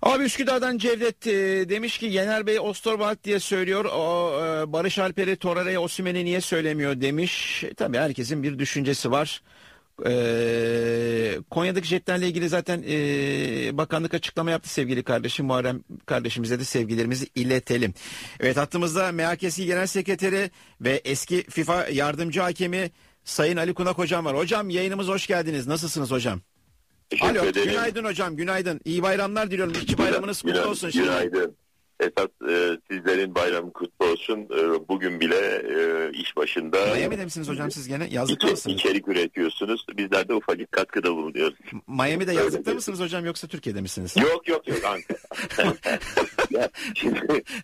Abi Üsküdar'dan Cevdet demiş ki Yener Bey Osterwald diye söylüyor. O Barış Alper'i Torreira'ya Osimhen'i niye söylemiyor demiş. Tabii herkesin bir düşüncesi var. Konya'daki jetlerle ilgili zaten bakanlık açıklama yaptı sevgili kardeşim. Muharrem kardeşimize de sevgilerimizi iletelim. Evet, hattımızda MHKSİ Genel Sekreteri ve eski FIFA yardımcı hakemi Sayın Ali Kunak hocam var. Hocam yayınımıza hoş geldiniz. Nasılsınız hocam? Alo, ederim. günaydın hocam, günaydın. İyi bayramlar diliyorum. İşçi bayramınız kutlu olsun. Günaydın. Esas sizlerin bayramı kutlu olsun. Bugün bile iş başında. Miami'de misiniz hocam siz gene? Yazlıkta mısınız? İçerik üretiyorsunuz. Bizler de ufacık katkıda bulunuyoruz. Miami'de yazlıkta mısınız hocam yoksa Türkiye'de misiniz? Yok Ankara. Şimdi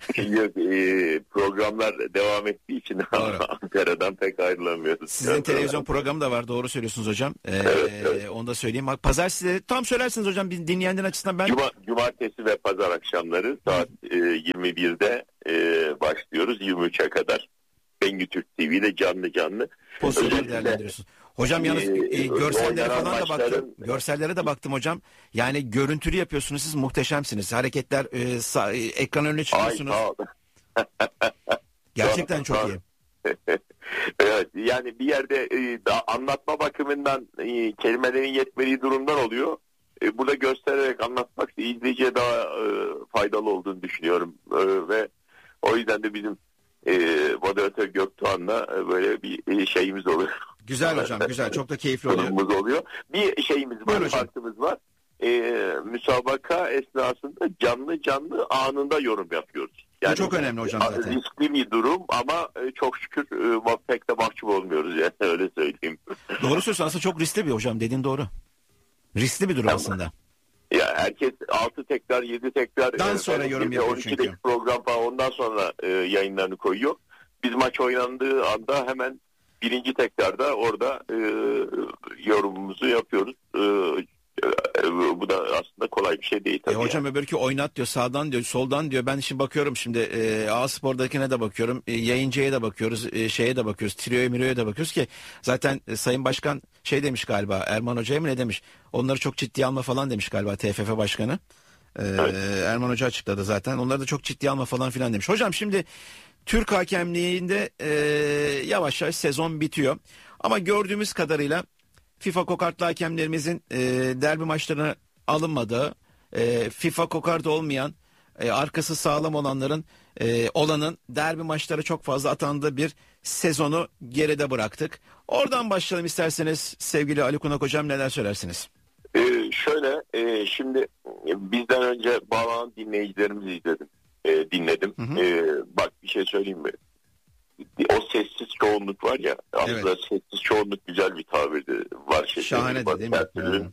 programlar devam ettiği için Ankara'dan pek ayrılamıyoruz. Sizin televizyon programı da var, doğru söylüyorsunuz hocam. Evet. Onu da söyleyeyim. Pazartesi tam söylersiniz hocam dinleyenler açısından ben. Cumartesi ve pazar akşamları saat 21'de başlıyoruz 23'e kadar. Bengü Türk TV'de canlı. Pozisyonları değerlendiriyorsunuz. Hocam yalnız görsellere falan da baktım. Görsellere de baktım hocam. Yani görüntülü yapıyorsunuz, siz muhteşemsiniz. Hareketler ekran önüne çıkıyorsunuz. Gerçekten çok iyi. Evet, yani bir yerde anlatma bakımından kelimelerin yetmediği durumlar oluyor. Burada göstererek anlatmak izleyiciye daha faydalı olduğunu düşünüyorum. Ve o yüzden de bizim moderatör Göktuğan'la böyle bir şeyimiz oluyor. Güzel hocam, güzel. Çok da keyifli oluyor. Bir şeyimiz var, farkımız var. Müsabaka esnasında canlı anında yorum yapıyoruz. Yani, bu çok önemli hocam zaten. Riskli bir durum ama çok şükür pek de mahcup olmuyoruz yani, öyle söyleyeyim. Doğru söylüyorsun, aslında çok riskli bir hocam, dediğin doğru. Riskli bir durum aslında. Ya herkes 6 tekrar 7 tekrar sonra yorum yapıyor çünkü. 12'deki program falan ondan sonra yayınlarını koyuyor. Biz maç oynandığı anda hemen birinci tekrarda orada yorumumuzu yapıyoruz. Bu da aslında kolay bir şey değil tabii. Hocam öbürkü oynat diyor, sağdan diyor, soldan diyor. Ben şimdi bakıyorum, şimdi A-Spor'dakine de bakıyorum, yayıncıya da bakıyoruz, şeye de bakıyoruz, Trio'ya da bakıyoruz ki zaten Sayın Başkan şey demiş galiba, Erman Hoca'ya mı ne demiş? Onları çok ciddiye alma falan demiş galiba TFF Başkanı. Evet. Erman Hoca açıkladı zaten. Onları da çok ciddiye alma falan filan demiş. Hocam şimdi Türk hakemliğinde yavaş yavaş sezon bitiyor. Ama gördüğümüz kadarıyla FIFA kokartlı hakemlerimizin derbi maçlarına alınmadığı, FIFA kokartı olmayan, arkası sağlam olanın derbi maçlara çok fazla atandığı bir sezonu geride bıraktık. Oradan başlayalım isterseniz sevgili Ali Kunak hocam, neler söylersiniz? Şimdi bizden önce bağlanan dinleyicilerimizi dinledim. Bak bir şey söyleyeyim mi? O sessiz çoğunluk var ya, aslında evet. Sessiz çoğunluk güzel bir tabirdi. Şahane değil mi?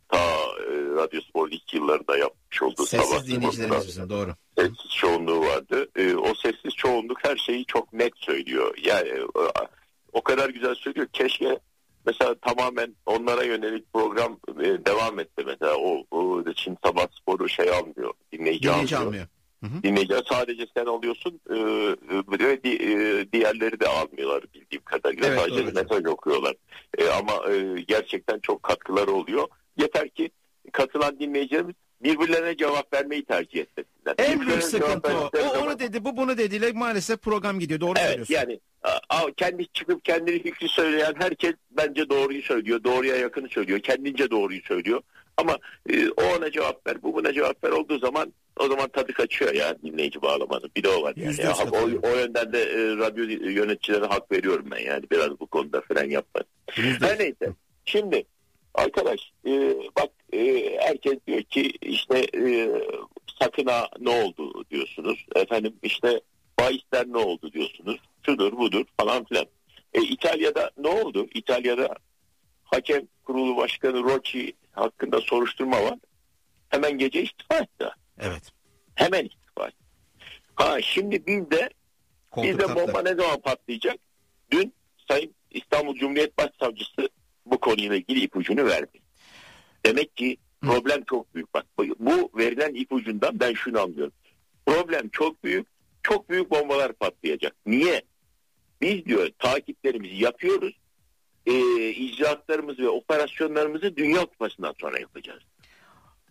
Radyo Spor ilk yıllarında yapmış olduğu sessiz dinleyicilerimiz bizim, doğru. Sessiz çoğunluğu vardı. O sessiz çoğunluk her şeyi çok net söylüyor. Yani o kadar güzel söylüyor. Keşke mesela tamamen onlara yönelik program devam etti. Mesela o Çin Sabah Spor'u almıyor. Dinleyici almıyor. Dinleyiciler sadece sen alıyorsun ve diğerleri de almıyorlar bildiğim kadarıyla. Evet, sadece mesaj okuyorlar. Ama gerçekten çok katkıları oluyor. Yeter ki katılan dinleyicilerimiz birbirlerine cevap vermeyi tercih etsinler. En büyük sıkıntı o. O onu dedi, bu bunu dediyle maalesef program gidiyor. Doğru söylüyorsun. Yani kendi çıkıp kendini fikri söyleyen herkes bence doğruyu söylüyor. Doğruya yakını söylüyor. Kendince doğruyu söylüyor. Ama o ona cevap ver, bu buna cevap ver olduğu zaman o zaman tadı kaçıyor ya dinleyici bağlamanın. Bir de o var yani. O yönden de radyo yöneticilerine hak veriyorum ben yani. Biraz bu konuda fren yapmayın. Her neyse. Şimdi arkadaş bak herkes diyor ki işte sakına ne oldu diyorsunuz. Efendim işte bahisler ne oldu diyorsunuz. Şudur budur falan filan. İtalya'da ne oldu? İtalya'da hakem kurulu başkanı Rocci hakkında soruşturma var. Hemen gece istifa etti. Evet. Hemen istifa etti. Şimdi bizde bomba ne zaman patlayacak? Dün Sayın İstanbul Cumhuriyet Başsavcısı bu konuyla ilgili ipucunu verdi. Demek ki problem çok büyük. Bak bu verilen ipucundan ben şunu anlıyorum. Problem çok büyük. Çok büyük bombalar patlayacak. Niye? Biz diyor takiplerimizi yapıyoruz. İcraatlarımızı ve operasyonlarımızı Dünya Kupası'ndan sonra yapacağız.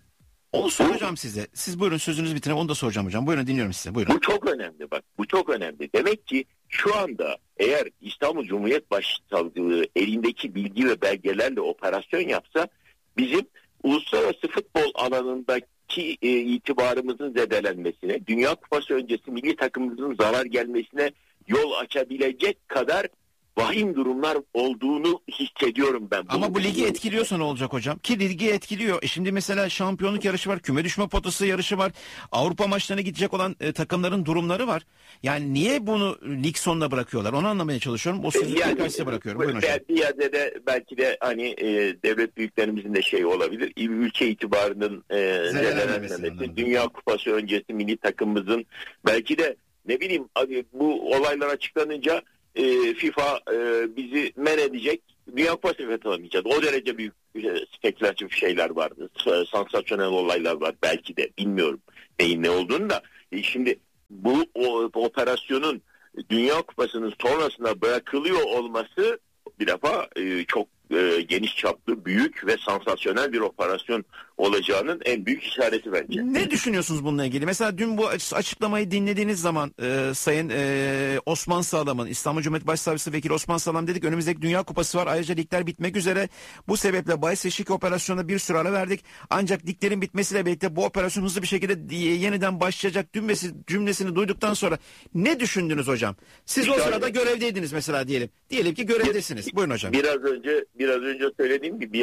Onu soracağım size. Siz buyurun, sözünüzü bitirin, onu da soracağım hocam. Buyurun, dinliyorum sizi. Buyurun. Bu çok önemli bak. Bu çok önemli. Demek ki şu anda eğer İstanbul Cumhuriyet Başsavcılığı elindeki bilgi ve belgelerle operasyon yapsa bizim uluslararası futbol alanındaki itibarımızın zedelenmesine, Dünya Kupası öncesi milli takımımızın zarar gelmesine yol açabilecek kadar vahim durumlar olduğunu hissediyorum ben. Ama bu ligi etkiliyorsa ne olacak hocam? Ki ligi etkiliyor. Şimdi mesela şampiyonluk yarışı var, küme düşme potası yarışı var. Avrupa maçlarına gidecek olan takımların durumları var. Yani niye bunu lig sonuna bırakıyorlar? Onu anlamaya çalışıyorum. O sözü tekrar size bırakıyorum. Buyurun hocam. Bir yerde de belki de hani devlet büyüklerimizin de şey olabilir. Ülke itibarının zedelenmemesi, Dünya Kupası öncesi milli takımımızın belki de ne bileyim bu olaylar açıklanınca FIFA bizi men edecek, Dünya Kupası katılamayacağız. O derece büyük spekülatif şeyler vardı. Sansasyonel olaylar var belki de. Bilmiyorum neyin ne olduğunu da. Şimdi bu operasyonun Dünya Kupası'nın sonrasında bırakılıyor olması bir defa çok geniş çaplı, büyük ve sansasyonel bir operasyon olacağının en büyük işareti bence. Ne düşünüyorsunuz bununla ilgili? Mesela dün bu açıklamayı dinlediğiniz zaman Sayın Osman Sağlam'ın, İstanbul Cumhuriyet Başsavcısı Vekili Osman Sağlam dedik, önümüzdeki Dünya Kupası var. Ayrıca ligler bitmek üzere. Bu sebeple bahis eşlik operasyonuna bir süre ara verdik. Ancak liglerin bitmesiyle birlikte bu operasyon hızlı bir şekilde yeniden başlayacak cümlesini duyduktan sonra ne düşündünüz hocam? Siz o sırada görevdeydiniz mesela diyelim. Diyelim ki görevdesiniz. Buyurun hocam. Biraz önce söylediğim gibi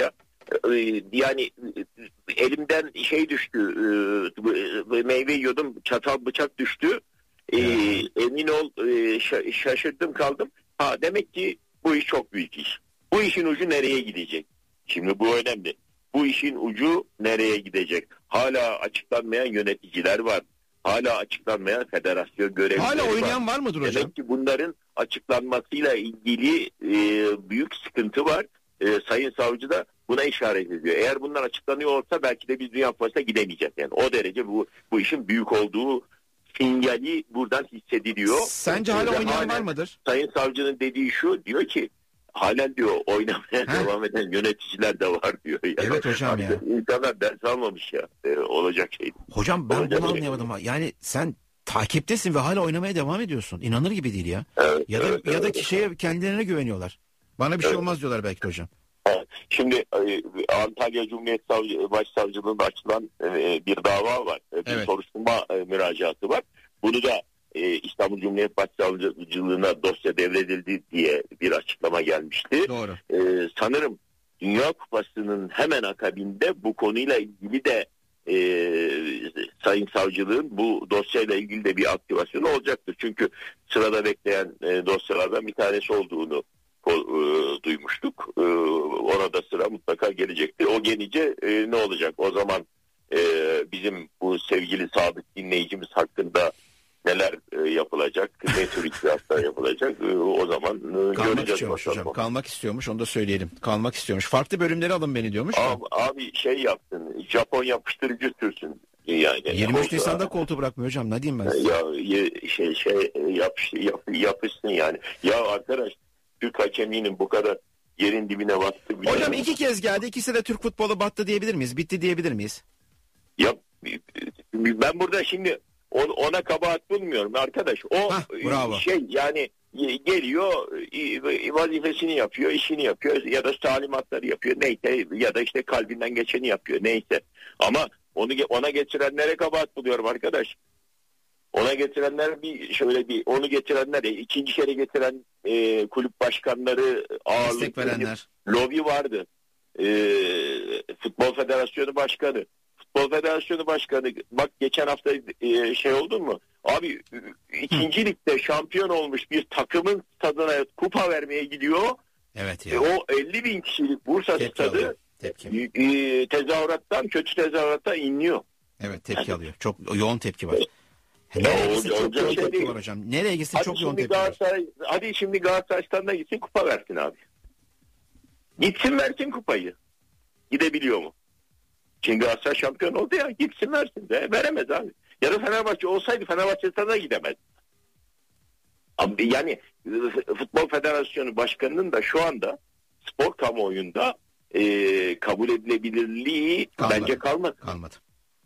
yani elimden şey düştü, meyve yiyordum, çatal bıçak düştü. Emin ol şaşırdım kaldım. Demek ki bu iş çok büyük iş. Bu işin ucu nereye gidecek? Şimdi bu önemli. Bu işin ucu nereye gidecek? Hala açıklanmayan yöneticiler var. Hala açıklanmayan federasyon görevlileri var. Hala oynayan var mıdır hocam? Demek ki bunların açıklanmasıyla ilgili büyük sıkıntı var. Sayın Savcı da buna işaret ediyor. Eğer bunlar açıklanıyor olsa belki de biz Dünya Kupası'na gidemeyeceğiz. Yani o derece bu işin büyük olduğu sinyali buradan hissediliyor. Sence hala oynayan var mıdır? Sayın Savcı'nın dediği şu, diyor ki halen diyor oynamaya devam eden yöneticiler de var diyor. Yani evet hocam ya. İnsanlar ders almamış ya. Olacak şey. Hocam ben bunu anlayamadım. Yani sen takiptesin ve hala oynamaya devam ediyorsun. İnanır gibi değil ya. Evet, ya da kişiye kendilerine güveniyorlar. Bana bir şey olmaz diyorlar belki de hocam. Şimdi Antalya Cumhuriyet Başsavcılığı'nda açılan bir dava var. Bir soruşturma müracaatı var. Bunu da İstanbul Cumhuriyet Başsavcılığı'na dosya devredildi diye bir açıklama gelmişti. Doğru. Sanırım Dünya Kupası'nın hemen akabinde bu konuyla ilgili de Sayın Savcılığın bu dosyayla ilgili de bir aktivasyonu olacaktır. Çünkü sırada bekleyen dosyalardan bir tanesi olduğunu duymuştuk. Ona da sıra mutlaka gelecektir. O gelince ne olacak? O zaman bizim bu sevgili sadık dinleyicimiz hakkında neler yapılacak? Ne tür icraatlar yapılacak? O zaman kalmak istiyormuş hocam. Kalmak istiyormuş. Onu da söyleyelim. Kalmak istiyormuş. Farklı bölümleri alın beni diyormuş. Abi şey yaptın. Japon yapıştırıcı sürsün. Yani 23 Nisan'da koltuğu bırakmıyor hocam. Ne diyeyim ben size? Yapışsın yani. Ya arkadaş, Türk hakeminin bu kadar yerin dibine battı. Hocam 2 kez geldi. İkisi de Türk futbolu battı diyebilir miyiz? Bitti diyebilir miyiz? Ya ben burada şimdi ona kabahat bulmuyorum arkadaş. O şey yani geliyor, vazifesini yapıyor, işini yapıyor ya da talimatları yapıyor neyse, ya da işte kalbinden geçeni yapıyor neyse. Ama ona getirenlere kabahat buluyorum arkadaş. Ona getirenler onu getirenler, ikinci kere getiren kulüp başkanları, destek verenler, lobi vardı. Futbol Federasyonu Başkanı bak geçen hafta şey oldu mu? Abi ikinci ligde şampiyon olmuş bir takımın stadına kupa vermeye gidiyor. Evet ya. O 50.000 kişilik Bursa stadı kötü tezahürattan inliyor. Evet, tepki alıyor. Çok yoğun tepki var. Nereye gitsin çok yoğun tepki var hocam. Nereye gitsin çok yoğun tepki var. Hadi şimdi Galatasaray stadına gitsin, kupa versin abi. Gitsin versin kupayı. Gidebiliyor mu? Şimdi Galatasaray şampiyon oldu ya, gitsin versin de veremez abi. Ya da Fenerbahçe olsaydı Fenerbahçe stadına gidemez. Yani Futbol Federasyonu Başkanı'nın da şu anda spor kamuoyunda kabul edilebilirliği bence kalmadı.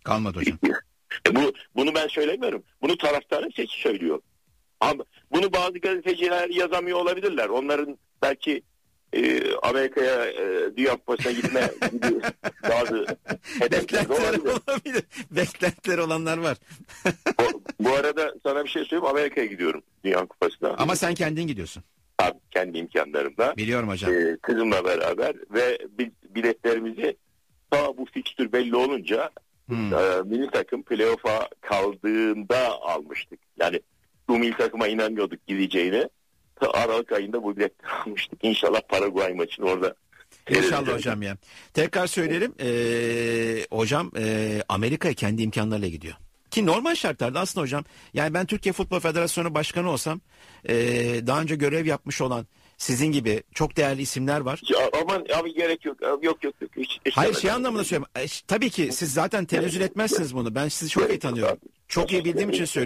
Kalmadı hocam. Bunu ben söylemiyorum. Bunu taraftarın sesi söylüyor. Ama bunu bazı gazeteciler yazamıyor olabilirler. Onların belki Amerika'ya Dünya Kupası'na gitme gibi bazı hedefleri olabilir. Beklentileri olanlar var. Bu arada sana bir şey söyleyeyim. Amerika'ya gidiyorum Dünya Kupası'na. Ama sen kendin gidiyorsun. Tabii, kendi imkanlarımla. Biliyorum hocam. Kızımla beraber ve biletlerimizi ta bu fikstür belli olunca milli takım playoff'a kaldığında almıştık. Yani bu milli takıma inanmıyorduk gideceğine. Ta Aralık ayında bu biletleri almıştık. İnşallah Paraguay maçını orada. İnşallah hocam ya. Tekrar söyleyelim. Hocam Amerika'ya kendi imkanlarıyla gidiyor. Ki normal şartlarda aslında hocam, yani ben Türkiye Futbol Federasyonu Başkanı olsam daha önce görev yapmış olan sizin gibi çok değerli isimler var. Ya, aman abi gerek yok. Yok. Hiç hayır, şey anlamında söylüyorum. Tabii ki siz zaten tenezzül etmezsiniz bunu. Ben sizi çok iyi tanıyorum. Çok iyi bildiğim için söylüyorum.